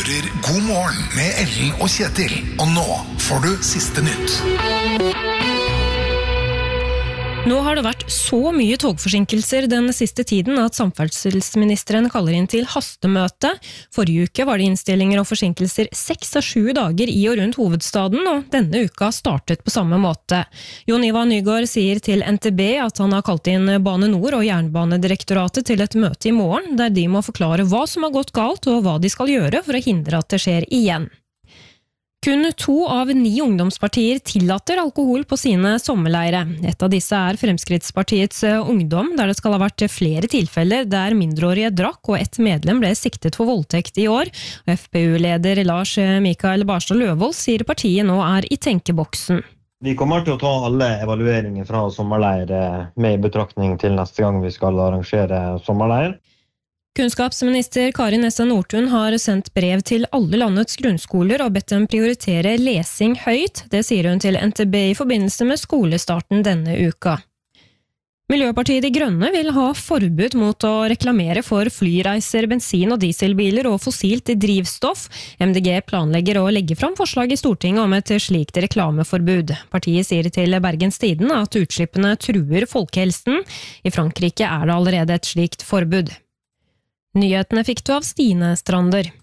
hører God morgen med Ellen og Kjetil. Og nå får du siste nytt. Nå har det vært så mye togforsinkelser den siste tiden at samferdselsministeren kaller inn til hastemøte. Forrige uke var det innstillinger og forsinkelser 6 av 7 dager i og rundt hovedstaden, og denne uka startet på samme måte. Jon Ivar Nygård sier til NTB at han har kalt inn Bane Nor og Jernbanedirektoratet til et møte i morgen, der de må forklare hva som har gått galt og hva de skal gjøre for å hindre at det skjer igjen. Kun 2 av 9 ungdomspartier tillater alkohol på sine sommerleire. Et av disse er Fremskrittspartiets Ungdom, der det skal ha vært flere tilfeller der mindreårige drakk og et medlem ble siktet for voldtekt i år. FPU-leder Lars Mikael Barstad Løvold sier partiet nå er i tenkeboksen. Vi kommer til å ta alle evalueringer fra sommerleir med i betraktning til neste gang vi skal arrangere sommerleir. Kunnskapsminister Kari Nessa Nordtun har sendt brev til alle landets grunnskoler og bedt dem prioritere lesing høyt. Det sier hun til NTB i forbindelse med skolestarten denne uka. Miljøpartiet De Grønne vil ha forbud mot å reklamere for flyreiser, bensin- og dieselbiler og fossilt drivstoff. MDG planlegger å legge fram forslag i Stortinget om et slikt reklameforbud. Partiet sier til Bergens Tidende at utslippene truer folkehelsen. I Frankrike er det allerede et slikt forbud. Nyhetene fikk du av Stine Strander.